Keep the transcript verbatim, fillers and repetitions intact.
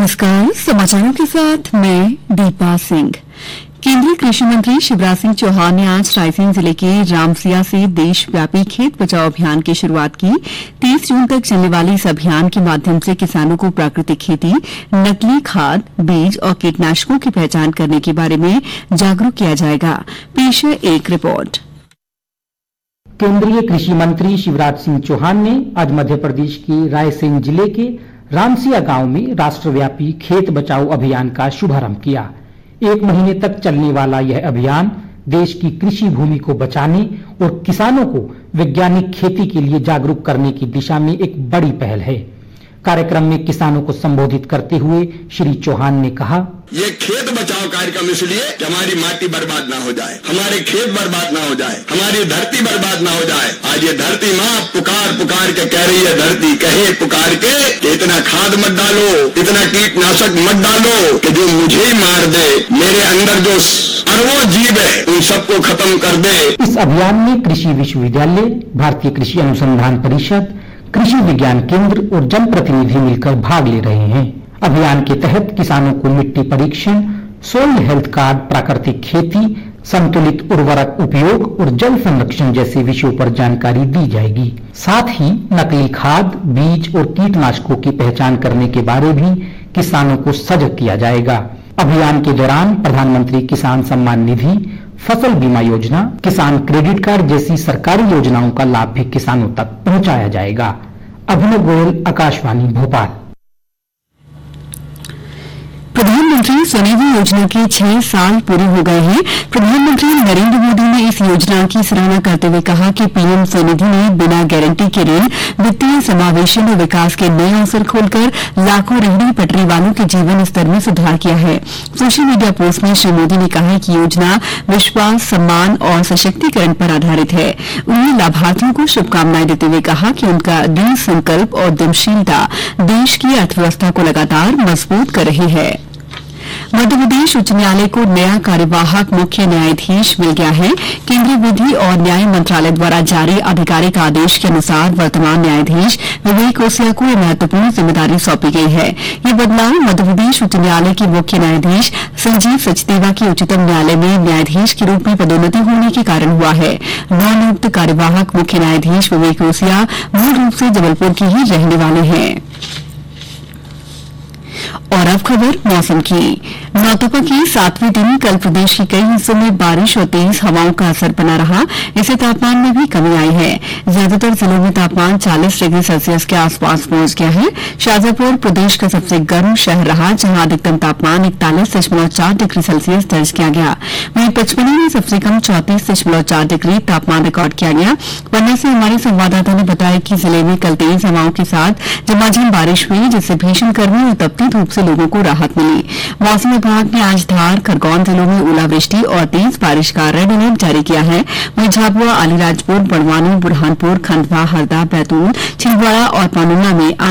नमस्कार, समाचारों के साथ मैं दीपा सिंह। केंद्रीय कृषि मंत्री शिवराज सिंह चौहान ने आज रायसेन जिले के रामसिया से देशव्यापी खेत बचाओ अभियान की शुरुआत की। तीस जून तक चलने वाले इस अभियान के माध्यम से किसानों को प्राकृतिक खेती, नकली खाद, बीज और कीटनाशकों की पहचान करने के बारे में जागरूक किया जाएगा। पेश है एक रिपोर्ट। केंद्रीय कृषि मंत्री शिवराज सिंह चौहान ने आज मध्य प्रदेश के रायसेन जिले के रामसिया गांव में राष्ट्रव्यापी खेत बचाओ अभियान का शुभारंभ किया। एक महीने तक चलने वाला यह अभियान देश की कृषि भूमि को बचाने और किसानों को वैज्ञानिक खेती के लिए जागरूक करने की दिशा में एक बड़ी पहल है। कार्यक्रम में किसानों को संबोधित करते हुए श्री चौहान ने कहा, ये खेत बचाओ कार्यक्रम इसलिए कि हमारी माटी बर्बाद ना हो जाए, हमारे खेत बर्बाद ना हो जाए, हमारी धरती बर्बाद ना हो जाए। आज ये धरती माँ पुकार पुकार के कह रही है, धरती कहे पुकार के कि इतना खाद मत डालो, इतना कीटनाशक मत डालो कि जो मुझे ही मार दे, मेरे अंदर जो अरबों जीव है उन सबको खत्म कर दे। इस अभियान में कृषि विश्वविद्यालय, भारतीय कृषि अनुसंधान परिषद, कृषि विज्ञान केंद्र और जनप्रतिनिधि मिलकर भाग ले रहे हैं। अभियान के तहत किसानों को मिट्टी परीक्षण, सोइल हेल्थ कार्ड, प्राकृतिक खेती, संतुलित उर्वरक उपयोग और जल संरक्षण जैसे विषयों पर जानकारी दी जाएगी। साथ ही नकली खाद, बीज और कीटनाशकों की पहचान करने के बारे भी किसानों को सजग किया जाएगा। अभियान के दौरान प्रधानमंत्री किसान सम्मान निधि, फसल बीमा योजना, किसान क्रेडिट कार्ड जैसी सरकारी योजनाओं का लाभ भी किसानों तक पहुंचाया जाएगा। अभिनव गोयल, आकाशवाणी भोपाल। प्रधानमंत्री स्वनिधि योजना के छह साल पूरे हो गए हैं। प्रधानमंत्री नरेंद्र मोदी ने इस योजना की सराहना करते हुए कहा कि पीएम स्वनिधि ने बिना गारंटी के ऋण, वित्तीय समावेशन और विकास के नए अवसर खोलकर लाखों रेहड़ी पटरी वालों के जीवन स्तर में सुधार किया है। सोशल मीडिया पोस्ट में श्री मोदी ने कहा है कि योजना विश्वास, सम्मान और सशक्तिकरण पर आधारित है। उन्होंने लाभार्थियों को शुभकामनाएं देते हुए कहा कि उनका दृढ़ संकल्प और उद्यमशीलता देश की अर्थव्यवस्था को लगातार मजबूत कर रही है। मध्यप्रदेश उच्च न्यायालय को नया कार्यवाहक मुख्य न्यायाधीश मिल गया है। केंद्रीय विधि और न्याय मंत्रालय द्वारा जारी आधिकारिक आदेश के अनुसार वर्तमान न्यायाधीश विवेक ओसिया को यह महत्वपूर्ण जिम्मेदारी सौंपी गई है। यह बदलाव मध्यप्रदेश उच्च न्यायालय के मुख्य न्यायाधीश संजीव सचदेवा की उच्चतम न्यायालय में न्यायाधीश के रूप में पदोन्नति होने के कारण हुआ है। नवनियुक्त कार्यवाहक मुख्य न्यायाधीश विवेक ओसिया मूल रूप से जबलपुर के ही रहने वाले हैं। और अब खबर मौसम की। नौतपा के सातवें दिन कल प्रदेश के कई हिस्सों में बारिश और तेज हवाओं का असर बना रहा। इससे तापमान में भी कमी आई है। ज्यादातर जिलों में तापमान चालीस डिग्री सेल्सियस के आसपास पहुंच गया है। शाजापुर प्रदेश का सबसे गर्म शहर रहा, जहां अधिकतम तापमान इकतालीस दशमलव चार डिग्री सेल्सियस दर्ज किया गया। वहीं पचमढ़ी में सबसे कम चौंतीस दशमलव चार डिग्री तापमान रिकॉर्ड किया गया। पन्ना से हमारे संवाददाता ने बताया कि जिले में कल तेज हवाओं के साथ झमाझम बारिश हुई, जिससे भीषण गर्मी और तपती धूप से लोगों को राहत मिली। मौसम विभाग ने आज धार, खरगोन जिलों में ओलावृष्टि और तेज बारिश का रेड अलर्ट जारी किया है। वहीं झाबुआ, अलीराजपुर, बड़वानी, बुरहानपुर, खंडवा, हरदा, बैतूल, छिंदवाड़ा और पन्ना में